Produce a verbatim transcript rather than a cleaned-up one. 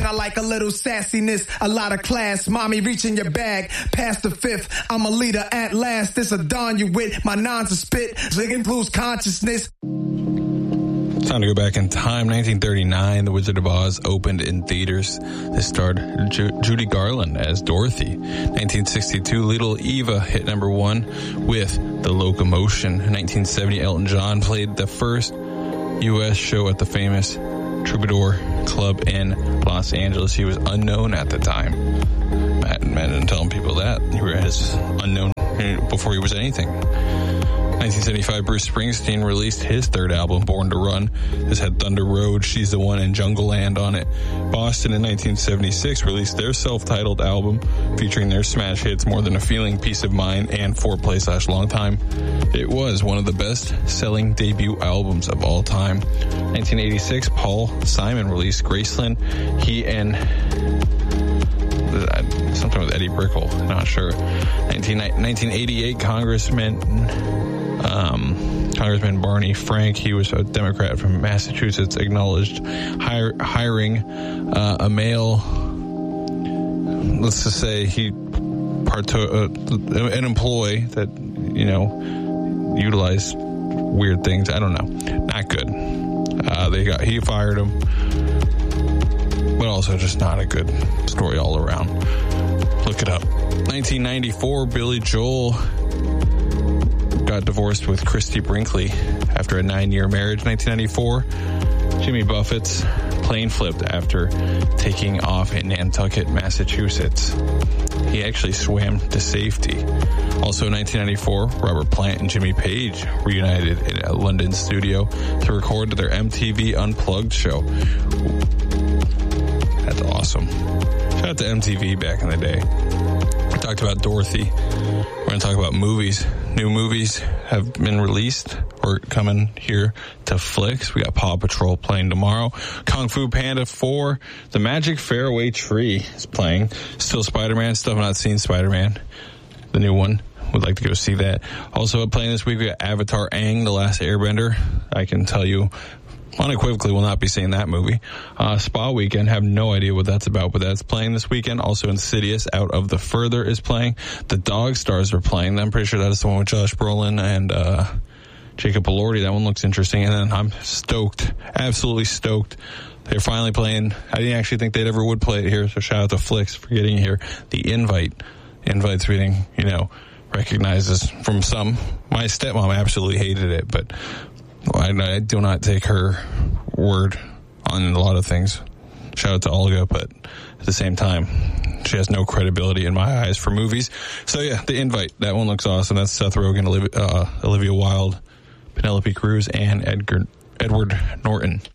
I like a little sassiness, a lot of class. Mommy, reach in your bag, past the fifth. I'm a leader at last. This a dawn you with. My nons a spit. Zigging blues consciousness. Time to go back in time. nineteen thirty-nine, The Wizard of Oz opened in theaters. This starred Ju- Judy Garland as Dorothy. nineteen sixty-two, Little Eva hit number one with The Locomotion. nineteen seventy, Elton John played the first U S show at the famous Troubadour Club in Los Angeles. He was unknown at the time. Matt and Matt and telling people that he was unknown before he was anything. nineteen seventy-five, Bruce Springsteen released his third album, Born to Run. This had Thunder Road, She's the One, and Jungle Land on it. Boston in nineteen seventy-six released their self-titled album featuring their smash hits More Than a Feeling, Peace of Mind, and Foreplay slash Long Time. It was one of the best-selling debut albums of all time. nineteen eighty-six, Paul Simon released Graceland. He and something with Eddie Brickell, not sure. nineteen eighty-eight, Congressman um, Congressman Barney Frank, he was a Democrat from Massachusetts, acknowledged hire, hiring uh, a male, let's just say he parto- uh, an employee that, you know, utilized weird things. I don't know. Not good. Uh, they got, he fired him, but also just not a good story all around. Look it up. nineteen ninety-four, Billy Joel got divorced with Christy Brinkley after a nine-year marriage. nineteen ninety-four, Jimmy Buffett's plane flipped after taking off in Nantucket, Massachusetts. He actually swam to safety. Also in nineteen ninety-four, Robert Plant and Jimmy Page reunited in a London studio to record their M T V Unplugged show. That's awesome. Shout out to M T V back in the day. We talked about Dorothy. We're going to talk about movies. New movies have been released or coming here to Flicks. We got Paw Patrol playing tomorrow. Kung Fu Panda four. The Magic Fairway Tree is playing. Still Spider-Man. Still have not seen Spider-Man, the new one. Would like to go see that. Also playing this week, we got Avatar Aang, The Last Airbender. I can tell you unequivocally will not be seeing that movie. Uh, Spa Weekend, have no idea what that's about, but that's playing this weekend. Also Insidious, Out of the Further is playing. The Dog Stars are playing. I'm pretty sure that is the one with Josh Brolin and uh, Jacob Elordi. That one looks interesting. And then I'm stoked, absolutely stoked. They're finally playing. I didn't actually think they'd ever would play it here, so shout out to Flicks for getting here. The Invite. Invite's being, you know, recognizes from some. My stepmom absolutely hated it, but I, I do not take her word on a lot of things. Shout out to Olga, but at the same time, she has no credibility in my eyes for movies. So yeah, The Invite, that one looks awesome. That's Seth Rogen, Olivia, uh, Olivia Wilde, Penelope Cruz, and Edgar, Edward Norton.